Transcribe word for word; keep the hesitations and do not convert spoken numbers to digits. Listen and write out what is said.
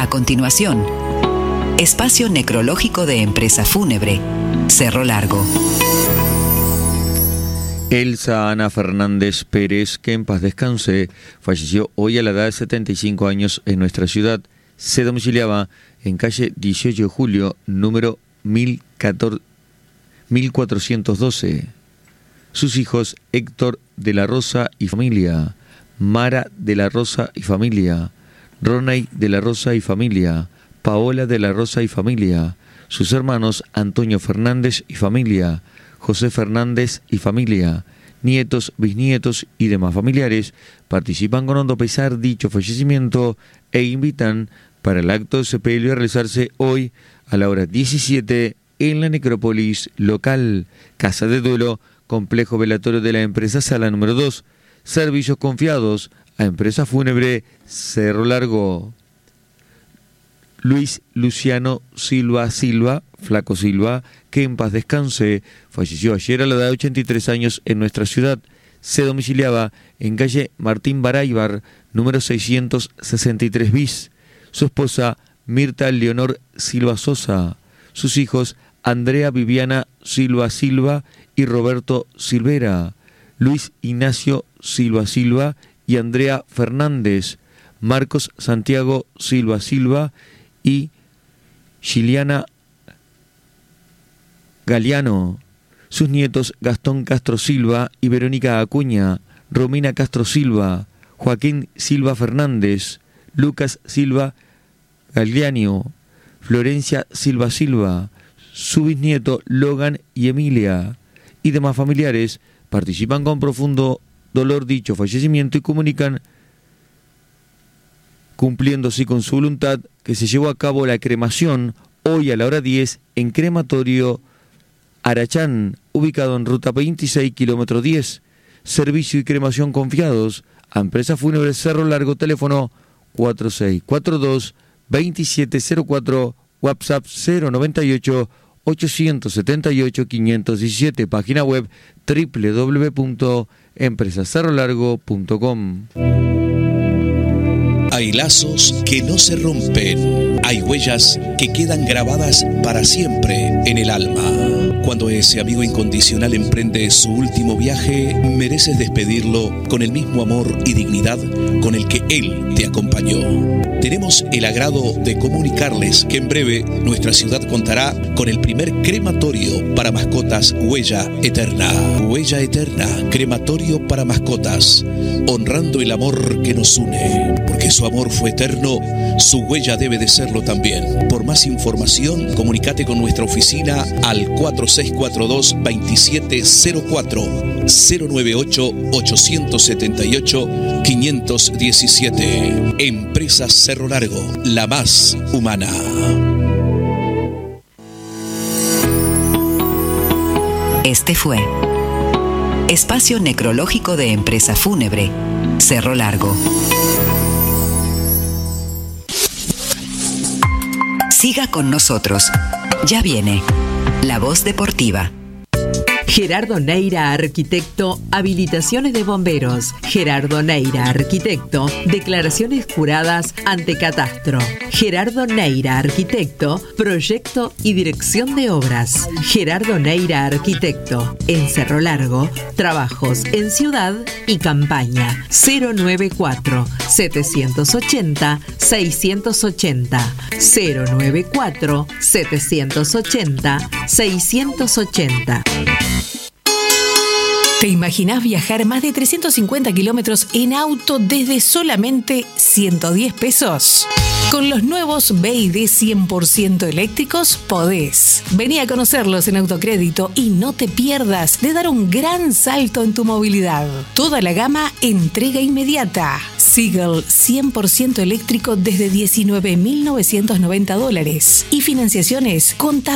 continuación, espacio necrológico de Empresa Fúnebre, Cerro Largo. Elsa Ana Fernández Pérez, que en paz descanse, falleció hoy a la edad de setenta y cinco años en nuestra ciudad. Se domiciliaba en calle dieciocho de julio, número mil cuatrocientos doce. Sus hijos Héctor de la Rosa y familia, Mara de la Rosa y familia, Ronay de la Rosa y familia, Paola de la Rosa y familia, sus hermanos Antonio Fernández y familia, José Fernández y familia, nietos, bisnietos y demás familiares participan con hondo pesar dicho fallecimiento e invitan para el acto de sepelio a realizarse hoy a la hora diecisiete en la necrópolis local, Casa de Duelo, complejo velatorio de la empresa Sala número dos, servicios confiados a Empresa Fúnebre Cerro Largo. Luis Luciano Silva Silva, Flaco Silva, que en paz descanse, falleció ayer a la edad de ochenta y tres años en nuestra ciudad. Se domiciliaba en calle Martín Baraybar, número seiscientos sesenta y tres bis. Su esposa Mirta Leonor Silva Sosa. Sus hijos Andrea Viviana Silva Silva y Roberto Silvera. Luis Ignacio Silva Silva y Andrea Fernández. Marcos Santiago Silva Silva y Giliana Galeano, sus nietos Gastón Castro Silva y Verónica Acuña, Romina Castro Silva, Joaquín Silva Fernández, Lucas Silva Galeano, Florencia Silva Silva, su bisnieto Logan y Emilia, y demás familiares participan con profundo dolor dicho fallecimiento y comunican, cumpliendo así con su voluntad, que se llevó a cabo la cremación hoy a la hora diez en Crematorio Arachán, ubicado en ruta veintiséis, kilómetro diez. Servicio y cremación confiados a Empresa Fúnebre Cerro Largo, teléfono cuatro seis cuatro dos, dos siete cero cuatro, WhatsApp cero noventa y ocho, ochocientos setenta y ocho, quinientos diecisiete, página web doble u doble u doble u punto empresa cerro largo punto com. Hay lazos que no se rompen, hay huellas que quedan grabadas para siempre en el alma. Cuando ese amigo incondicional emprende su último viaje, mereces despedirlo con el mismo amor y dignidad con el que él te acompañó. Tenemos el agrado de comunicarles que en breve nuestra ciudad contará con el primer crematorio para mascotas Huella Eterna. Huella Eterna, crematorio para mascotas, honrando el amor que nos une. Porque su amor fue eterno, su huella debe de serlo también. Por más información, comunícate con nuestra oficina al cuatro seis cuatro dos, dos siete cero cuatro, cero nueve ocho, ocho siete ocho, cinco uno siete. Empresa Cerro Largo, la más humana. Este fue Espacio Necrológico de Empresa Fúnebre Cerro Largo. Siga con nosotros. Ya viene La Voz Deportiva. Gerardo Neira, arquitecto, habilitaciones de bomberos. Gerardo Neira, arquitecto, declaraciones juradas ante catastro. Gerardo Neira, arquitecto, proyecto y dirección de obras. Gerardo Neira, arquitecto, en Cerro Largo, trabajos en ciudad y campaña. cero noventa y cuatro, setecientos ochenta, seiscientos ochenta. cero noventa y cuatro, setecientos ochenta, seiscientos ochenta. ¿Te imaginás viajar más de trescientos cincuenta kilómetros en auto desde solamente ciento diez pesos? Con los nuevos B Y D cien por ciento eléctricos podés. Vení a conocerlos en Autocrédito y no te pierdas de dar un gran salto en tu movilidad. Toda la gama entrega inmediata. Seagull cien por ciento eléctrico desde diecinueve mil novecientos noventa dólares y financiaciones con